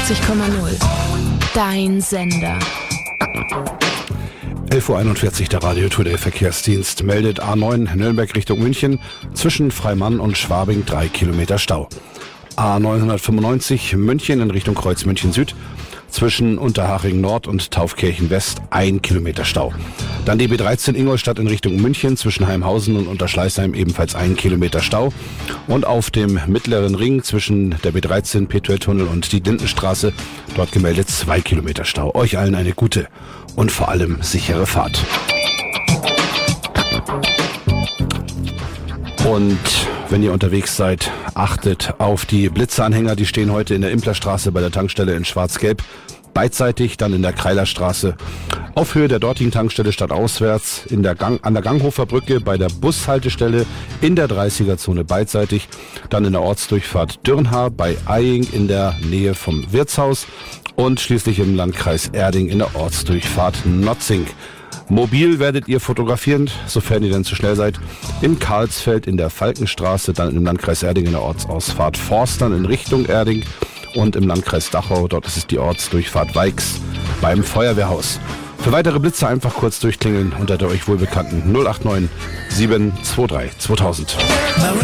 Dein Sender. 11.41 Uhr, der Radio Today Verkehrsdienst meldet A9 Nürnberg Richtung München zwischen Freimann und Schwabing 3 Kilometer Stau. A995 München in Richtung Kreuz München Süd zwischen Unterhaching Nord und Taufkirchen West 1 Kilometer Stau. Dann die B13 Ingolstadt in Richtung München zwischen Heimhausen und Unterschleißheim ebenfalls 1 Kilometer Stau. Und auf dem mittleren Ring zwischen der B13 Petueltunnel und die Dindenstraße dort gemeldet 2 Kilometer Stau. Euch allen eine gute und vor allem sichere Fahrt. Und wenn ihr unterwegs seid, achtet auf die Blitzeanhänger. Die stehen heute in der Implerstraße bei der Tankstelle in Schwarz-Gelb. Beidseitig, dann in der Kreilerstraße auf Höhe der dortigen Tankstelle stadtauswärts an der Ganghofer Brücke bei der Bushaltestelle in der 30er-Zone beidseitig, dann in der Ortsdurchfahrt Dürnhaar bei Eying in der Nähe vom Wirtshaus und schließlich im Landkreis Erding in der Ortsdurchfahrt Notzing. Mobil werdet ihr fotografieren, sofern ihr denn zu schnell seid, in Karlsfeld in der Falkenstraße, dann im Landkreis Erding in der Ortsausfahrt Forstern in Richtung Erding und im Landkreis Dachau, dort ist es die Ortsdurchfahrt Weix beim Feuerwehrhaus. Für weitere Blitze einfach kurz durchklingeln unter der euch wohlbekannten 089 723 2000.